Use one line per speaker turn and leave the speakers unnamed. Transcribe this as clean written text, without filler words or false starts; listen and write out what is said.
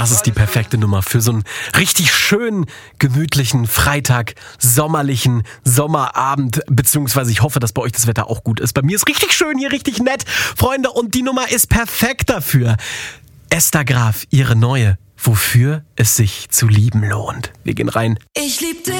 Das ist die perfekte Nummer für so einen richtig schönen, gemütlichen Freitag, sommerlichen Sommerabend, beziehungsweise ich hoffe, dass bei euch das Wetter auch gut ist. Bei mir ist richtig schön hier, richtig nett, Freunde, und die Nummer ist perfekt dafür. Esther Graf, ihre neue, wofür es sich zu lieben lohnt. Wir gehen rein.
Ich lieb dich.